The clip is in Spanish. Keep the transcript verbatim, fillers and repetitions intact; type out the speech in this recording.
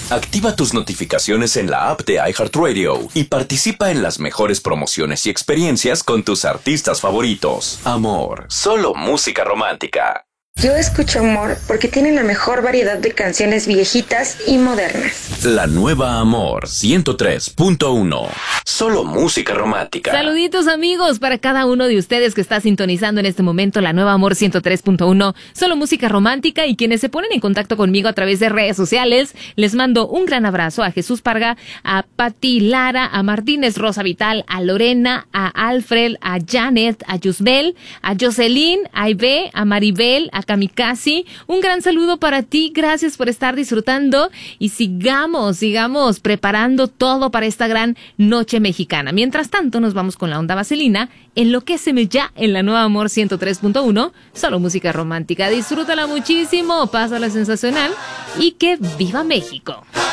Activa tus notificaciones en la app de iHeartRadio y participa en las mejores promociones y experiencias con tus artistas favoritos. Amor, solo música romántica. Yo escucho Amor porque tiene la mejor variedad de canciones viejitas y modernas. La nueva Amor ciento tres punto uno. Solo música romántica. Saluditos amigos para cada uno de ustedes que está sintonizando en este momento la nueva Amor ciento tres punto uno. Solo música romántica, y quienes se ponen en contacto conmigo a través de redes sociales, les mando un gran abrazo a Jesús Parga, a Pati Lara, a Martínez Rosa Vital, a Lorena, a Alfred, a Janet, a Yusbel, a Jocelyn, a Ibe, a Maribel, a Kamikaze. Un gran saludo para ti, gracias por estar disfrutando y sigamos, sigamos preparando todo para esta gran noche mexicana. Mientras tanto, nos vamos con la onda vaselina, Enloquéceme ya en la nueva Amor ciento tres punto uno, solo música romántica. Disfrútala muchísimo, pásala sensacional y que viva México.